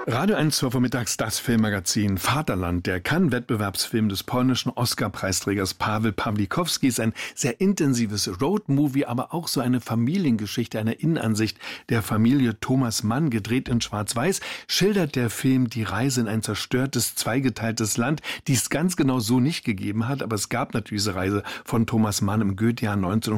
Radio 1 zur Vormittags das Filmmagazin Vaterland. Der Cannes-Wettbewerbsfilm des polnischen Oscar-Preisträgers Paweł Pawlikowski ist ein sehr intensives Roadmovie, aber auch so eine Familiengeschichte, eine Innenansicht der Familie Thomas Mann, gedreht in Schwarz-Weiß, schildert der Film die Reise in ein zerstörtes, zweigeteiltes Land, die es ganz genau so nicht gegeben hat. Aber es gab natürlich diese Reise von Thomas Mann im Goethejahr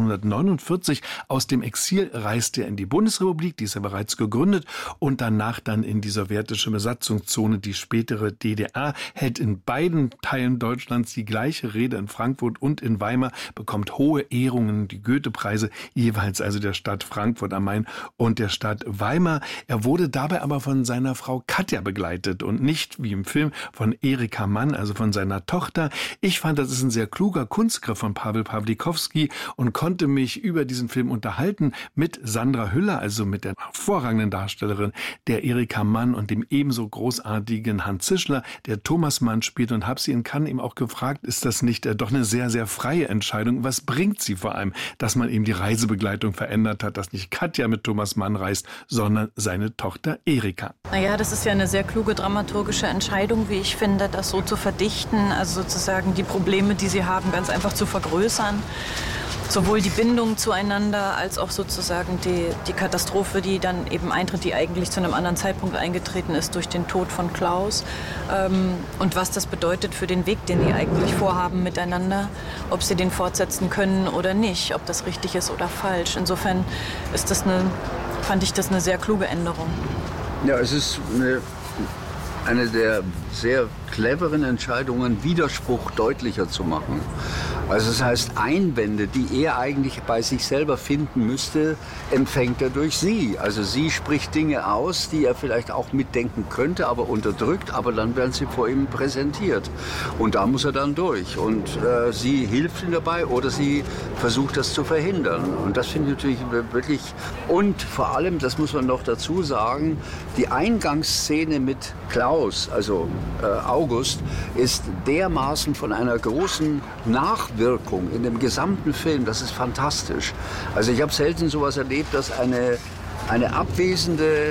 1949. Aus dem Exil reiste er in die Bundesrepublik, die ist ja bereits gegründet, und danach dann in die sowjetische Besatzungszone, die spätere DDR, hält in beiden Teilen Deutschlands die gleiche Rede in Frankfurt und in Weimar, bekommt hohe Ehrungen, die Goethe-Preise, jeweils also der Stadt Frankfurt am Main und der Stadt Weimar. Er wurde dabei aber von seiner Frau Katja begleitet und nicht, wie im Film, von Erika Mann, also von seiner Tochter. Ich fand, das ist ein sehr kluger Kunstgriff von Paweł Pawlikowski und konnte mich über diesen Film unterhalten mit Sandra Hüller, also mit der hervorragenden Darstellerin der Erika Mann und dem ebenso großartigen Hans Zischler, der Thomas Mann spielt, und habe sie in Cannes eben auch gefragt, ist das nicht doch eine sehr, sehr freie Entscheidung? Was bringt sie vor allem, dass man eben die Reisebegleitung verändert hat, dass nicht Katja mit Thomas Mann reist, sondern seine Tochter Erika? Naja, das ist ja eine sehr kluge dramaturgische Entscheidung, wie ich finde, das so zu verdichten, also sozusagen die Probleme, die sie haben, ganz einfach zu vergrößern. Sowohl die Bindung zueinander als auch sozusagen die Katastrophe, die dann eben eintritt, die eigentlich zu einem anderen Zeitpunkt eingetreten ist durch den Tod von Klaus. Und was das bedeutet für den Weg, den die eigentlich vorhaben miteinander, ob sie den fortsetzen können oder nicht, ob das richtig ist oder falsch. Insofern ist fand ich das eine sehr kluge Änderung. Ja, es ist eine der sehr cleveren Entscheidungen, Widerspruch deutlicher zu machen. Also das heißt, Einwände, die er eigentlich bei sich selber finden müsste, empfängt er durch sie. Also sie spricht Dinge aus, die er vielleicht auch mitdenken könnte, aber unterdrückt, aber dann werden sie vor ihm präsentiert. Und da muss er dann durch. Und sie hilft ihm dabei oder sie versucht das zu verhindern. Und das finde ich natürlich wirklich... Und vor allem, das muss man noch dazu sagen, die Eingangsszene mit Klaus, also August, ist dermaßen von einer großen Nachwirkung in dem gesamten Film. Das ist fantastisch. Also ich habe selten sowas erlebt, dass eine abwesende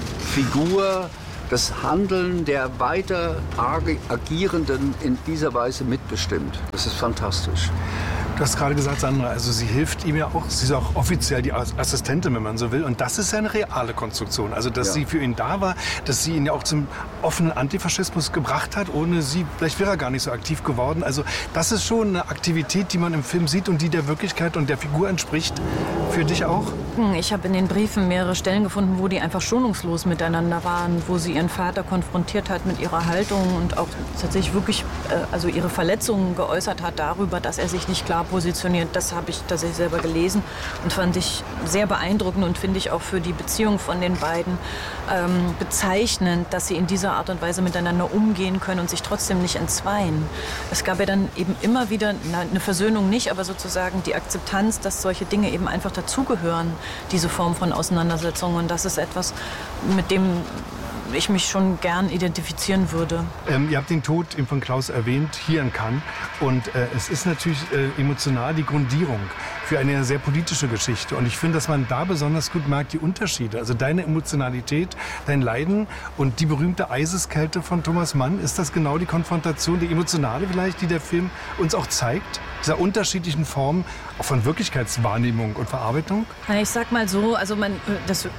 Figur das Handeln der weiter Agierenden in dieser Weise mitbestimmt. Das ist fantastisch. Du hast gerade gesagt, Sandra, also sie hilft ihm ja auch, sie ist auch offiziell die Assistentin, wenn man so will. Und das ist ja eine reale Konstruktion. Also, dass sie für ihn da war, dass sie ihn ja auch zum offenen Antifaschismus gebracht hat. Ohne sie, vielleicht wäre er gar nicht so aktiv geworden. Also, das ist schon eine Aktivität, die man im Film sieht und die der Wirklichkeit und der Figur entspricht. Für dich auch? Ich habe in den Briefen mehrere Stellen gefunden, wo die einfach schonungslos miteinander waren, wo sie ihren Vater konfrontiert hat mit ihrer Haltung und auch tatsächlich wirklich also ihre Verletzungen geäußert hat darüber, dass er sich nicht klar positioniert. Das habe ich tatsächlich selber gelesen und fand ich sehr beeindruckend und finde ich auch für die Beziehung von den beiden bezeichnend, dass sie in dieser Art und Weise miteinander umgehen können und sich trotzdem nicht entzweien. Es gab ja dann eben immer wieder, eine Versöhnung nicht, aber sozusagen die Akzeptanz, dass solche Dinge eben einfach dazugehören, diese Form von Auseinandersetzungen. Und das ist etwas, mit dem ich mich schon gern identifizieren würde. Ihr habt den Tod von Klaus erwähnt, hier in Cannes. Und es ist natürlich emotional die Grundierung für eine sehr politische Geschichte. Und ich finde, dass man da besonders gut merkt, die Unterschiede. Also deine Emotionalität, dein Leiden und die berühmte Eiseskälte von Thomas Mann. Ist das genau die Konfrontation, die emotionale vielleicht, die der Film uns auch zeigt? Dieser unterschiedlichen Formen auch von Wirklichkeitswahrnehmung und Verarbeitung? Na, ich sag mal so, also das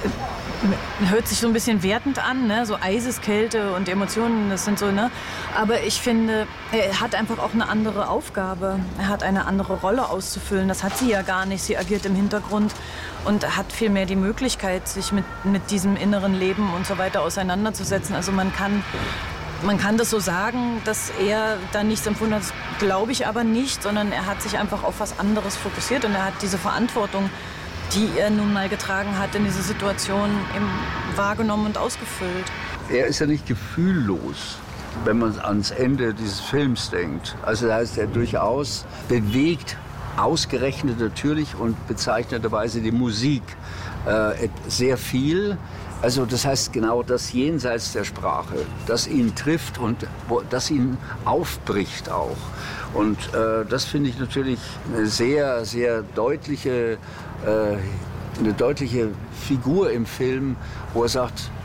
hört sich so ein bisschen wertend an, ne? So Eiseskälte und Emotionen, das sind so, ne? Aber ich finde, er hat einfach auch eine andere Aufgabe. Er hat eine andere Rolle auszufüllen. Das hat sie ja gar nicht. Sie agiert im Hintergrund und hat vielmehr die Möglichkeit, sich mit diesem inneren Leben und so weiter auseinanderzusetzen. Also man kann das so sagen, dass er da nichts empfunden hat, das glaube ich aber nicht, sondern er hat sich einfach auf was anderes fokussiert und er hat diese Verantwortung, die er nun mal getragen hat, in dieser Situation eben wahrgenommen und ausgefüllt. Er ist ja nicht gefühllos, wenn man ans Ende dieses Films denkt. Also da ist er durchaus bewegt, ausgerechnet natürlich und bezeichnenderweise die Musik sehr viel. Also das heißt genau das jenseits der Sprache, das ihn trifft und das ihn aufbricht auch. Und das finde ich natürlich eine sehr, sehr deutliche Figur im Film, wo er sagt,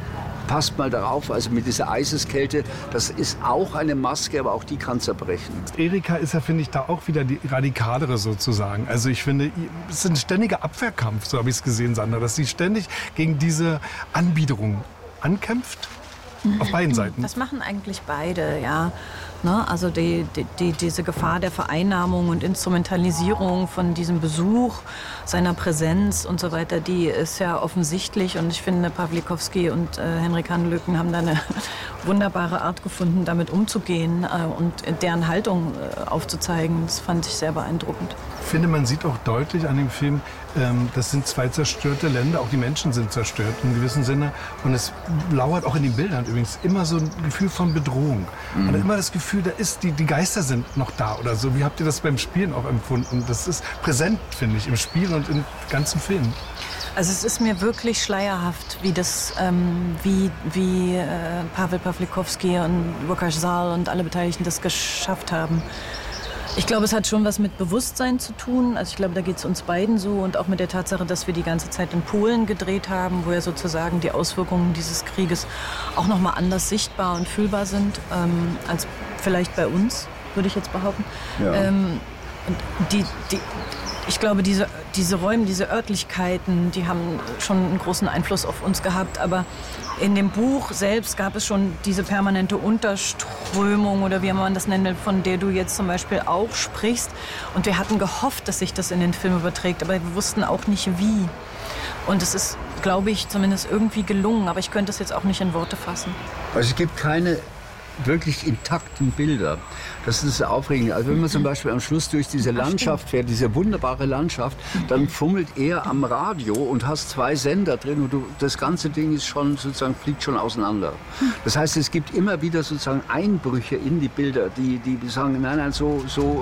passt mal darauf, also mit dieser Eiseskälte, das ist auch eine Maske, aber auch die kann zerbrechen. Erika ist ja, finde ich, da auch wieder die radikalere sozusagen. Also ich finde, es ist ein ständiger Abwehrkampf, so habe ich es gesehen, Sandra, dass sie ständig gegen diese Anbiederung ankämpft. Auf beiden Seiten. Das machen eigentlich beide, ja. Ne? Also diese Gefahr der Vereinnahmung und Instrumentalisierung von diesem Besuch, seiner Präsenz und so weiter, die ist ja offensichtlich. Und ich finde, Pawlikowski und Henrik Hanlöken haben da eine wunderbare Art gefunden, damit umzugehen und deren Haltung aufzuzeigen. Das fand ich sehr beeindruckend. Ich finde, man sieht auch deutlich an dem Film, das sind zwei zerstörte Länder, auch die Menschen sind zerstört in gewissem Sinne. Und es lauert auch in den Bildern übrigens immer so ein Gefühl von Bedrohung. Man hat immer das Gefühl, die Geister sind noch da oder so. Wie habt ihr das beim Spielen auch empfunden? Das ist präsent, finde ich, im Spiel und im ganzen Film. Also es ist mir wirklich schleierhaft, wie Paweł Pawlikowski und Łukasz Żal und alle Beteiligten das geschafft haben. Ich glaube, es hat schon was mit Bewusstsein zu tun. Also ich glaube, da geht es uns beiden so und auch mit der Tatsache, dass wir die ganze Zeit in Polen gedreht haben, wo ja sozusagen die Auswirkungen dieses Krieges auch noch mal anders sichtbar und fühlbar sind als vielleicht bei uns, würde ich jetzt behaupten. Ja. Ich glaube, diese Räume, diese Örtlichkeiten, die haben schon einen großen Einfluss auf uns gehabt. Aber in dem Buch selbst gab es schon diese permanente Unterströmung oder wie man das nennt, von der du jetzt zum Beispiel auch sprichst. Und wir hatten gehofft, dass sich das in den Film überträgt, aber wir wussten auch nicht wie. Und es ist, glaube ich, zumindest irgendwie gelungen. Aber ich könnte es jetzt auch nicht in Worte fassen. Also es gibt keine wirklich intakten Bilder. Das ist aufregend. Also wenn man zum Beispiel am Schluss durch diese Landschaft fährt, diese wunderbare Landschaft, dann fummelt er am Radio und hast 2 Sender drin und das ganze Ding ist schon sozusagen, fliegt schon auseinander. Das heißt, es gibt immer wieder sozusagen Einbrüche in die Bilder, die sagen, nein, so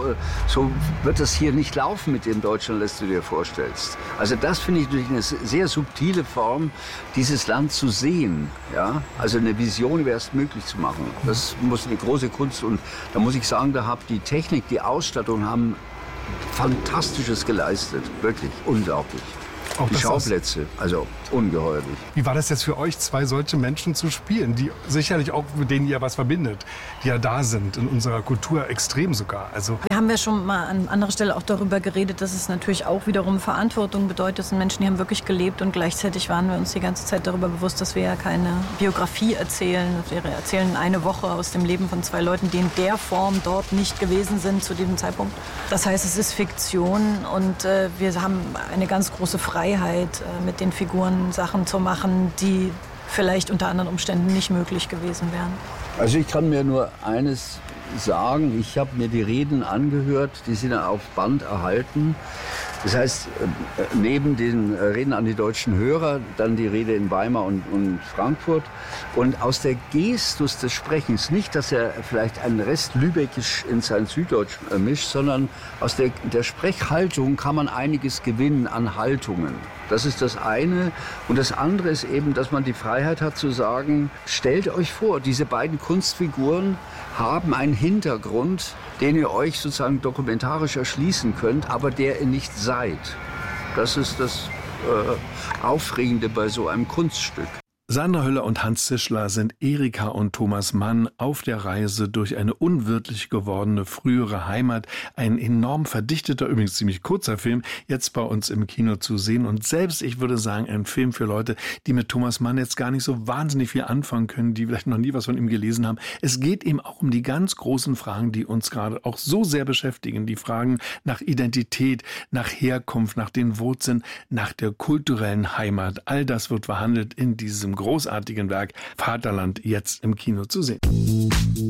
wird das hier nicht laufen mit dem Deutschland, das du dir vorstellst. Also das finde ich natürlich eine sehr subtile Form, dieses Land zu sehen. Ja? Also eine Vision wäre es möglich zu machen. Das muss eine große Kunst und da muss ich sagen, da hat die Technik, die Ausstattung haben Fantastisches geleistet. Wirklich unglaublich. Auch die Schauplätze, also ungeheuerlich. Wie war das jetzt für euch, 2 solche Menschen zu spielen, die sicherlich auch mit denen ihr was verbindet, die ja da sind, in unserer Kultur extrem sogar? Also wir haben ja schon mal an anderer Stelle auch darüber geredet, dass es natürlich auch wiederum Verantwortung bedeutet. Das sind Menschen, die haben wirklich gelebt und gleichzeitig waren wir uns die ganze Zeit darüber bewusst, dass wir ja keine Biografie erzählen. Wir erzählen eine Woche aus dem Leben von 2 Leuten, die in der Form dort nicht gewesen sind zu diesem Zeitpunkt. Das heißt, es ist Fiktion und wir haben eine ganz große Freiheit, mit den Figuren Sachen zu machen, die vielleicht unter anderen Umständen nicht möglich gewesen wären. Also ich kann mir nur eines sagen, ich habe mir die Reden angehört, die sind auf Band erhalten. Das heißt, neben den Reden an die deutschen Hörer, dann die Rede in Weimar und Frankfurt. Und aus der Gestus des Sprechens, nicht, dass er vielleicht einen Rest Lübeckisch in sein Süddeutsch mischt, sondern aus der Sprechhaltung kann man einiges gewinnen an Haltungen. Das ist das eine. Und das andere ist eben, dass man die Freiheit hat zu sagen, stellt euch vor, diese beiden Kunstfiguren haben einen Hintergrund, den ihr euch sozusagen dokumentarisch erschließen könnt, aber der ihr nicht seid. Das ist das Aufregende bei so einem Kunststück. Sandra Hüller und Hans Zischler sind Erika und Thomas Mann auf der Reise durch eine unwirtlich gewordene frühere Heimat. Ein enorm verdichteter, übrigens ziemlich kurzer Film, jetzt bei uns im Kino zu sehen. Und selbst, ich würde sagen, ein Film für Leute, die mit Thomas Mann jetzt gar nicht so wahnsinnig viel anfangen können, die vielleicht noch nie was von ihm gelesen haben. Es geht eben auch um die ganz großen Fragen, die uns gerade auch so sehr beschäftigen. Die Fragen nach Identität, nach Herkunft, nach den Wurzeln, nach der kulturellen Heimat. All das wird verhandelt in diesem großartigen Werk Vaterland, jetzt im Kino zu sehen.